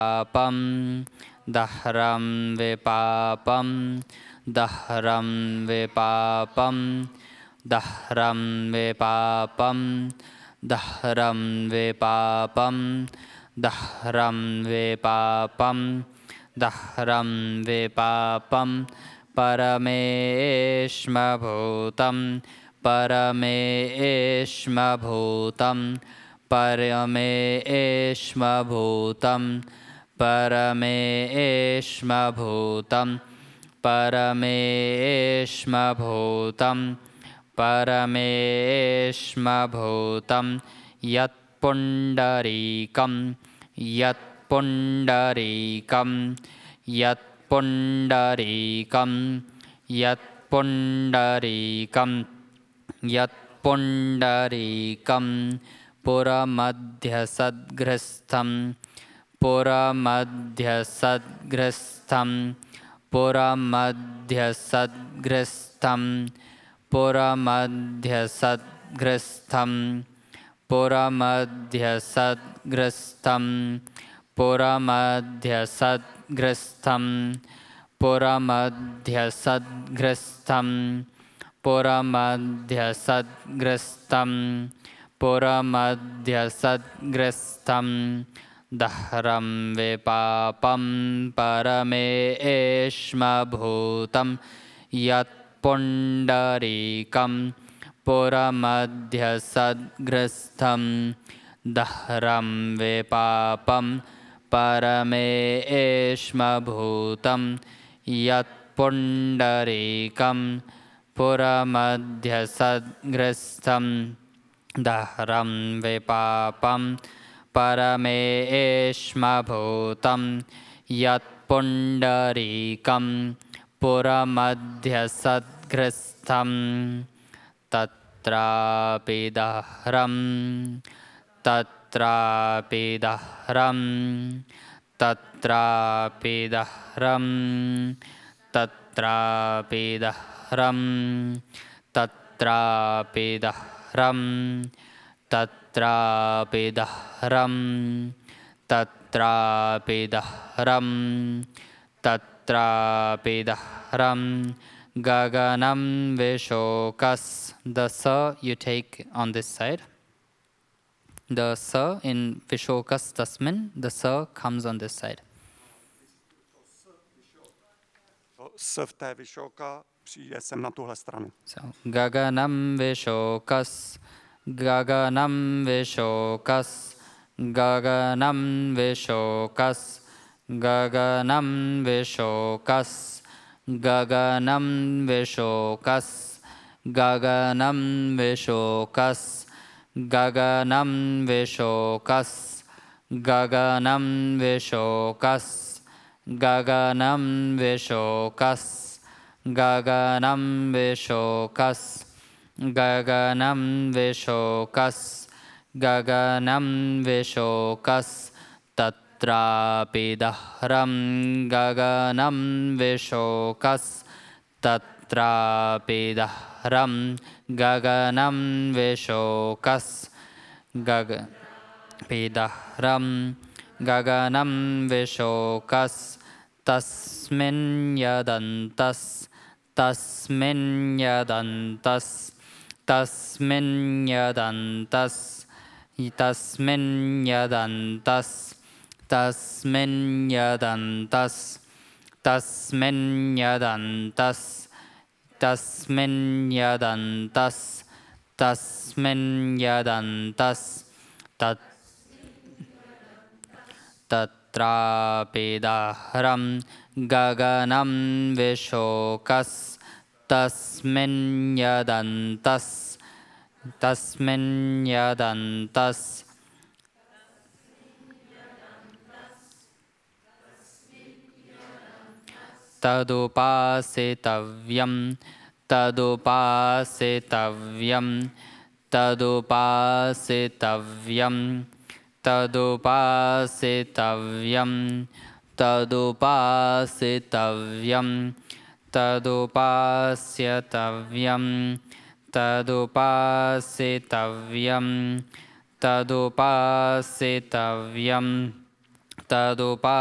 विपापं दह्रं विपापं दह्रं विपापं दह्रं विपापं दह्रं विपापं दह्रं विपापं दह्रं विपापं परमेष्मभूतं परमेष्मभूतं परमेष्मभूतं परमेष्मभूतं परमेष्मभूतं परमेष्मभूतं यत्पुण्डरीकं यत्पुण्डरीकं यत्पुण्डरीकं यत्पुण्डरीकं यत्पुण्डरीकं पुरमध्यसद्ग्रस्थं पुरमध्यसद्ग्रस्थं पुरमध्यसद्ग्रस्थं पुरमध्यसद्ग्रस्थं पुरमध्यसद्ग्रस्थं पुरमध्यसद्ग्रस्थं पुरमध्यसद्ग्रस्थं पुरमध्यसद्ग्रस्थं पुरमध्यसद्ग्रस्थं दह्रं विपापं परमेष्मभूतं यत्पुण्डरीकं पुरमध्यसद्ग्रस्थं दह्रं विपापं परमेष्मभूतं यत्पुण्डरीकं पुरमध्यसद्ग्रस्थं दह्रं विपापं परमेष्मभूतं यत्पुण्डरीकं पुरमध्यसद्ग्रस्थं तत्रापि दह्रं तत्रापि दह्रं तत्रापि दह्रं तत्रापि दह्रं तत्रापि दह्रं तत्रापि दह्रं तत्रापि दह्रं तत्रापि दह्रं गगनं विशोकस्. The sa you take on this side. The sa in Vishokas Tasmin, the sa comes on this side. S v té Vishoka přijde sem na tuhle stranu. So Gaganam Vishokas, Gaganam Vishokas, Gaganam Vishokas, Gaganam Vishokas, Gaganam Vishokas, Gaganam Vishokas, Gaganam Vishokas, Gaganam Vishokas, Gaganam Vishokas, Gaganam Vishokas, Gaganam Vishokas, Gaganam Vishokas, Tatrapi Dahram, Gaganam Vishokas, Tatrapi Dahram, Gaganam Vishokas, Gaganam Dahram, Gaganam Vishokas, Tasmin Yadantas, Tasmin Yadantas, Tasmin Yadantas, Tasmin Yadantas, Tasmin Yadantas, Tasmin Yadantas, Tasmin Yadantas, Tasmin Yadantas, Tatrapi Dahram, Gaganam Vishokas, Tasmin Yadantas, Tasmin Yadantas, Tadupasitavyam, Tadupasitavyam, Tadupasitavyam, Tadupasitavyam, Tadupasitavyam, Tadupasitavyam, Tadupasitavyam, Tadupasitavyam, Tadupa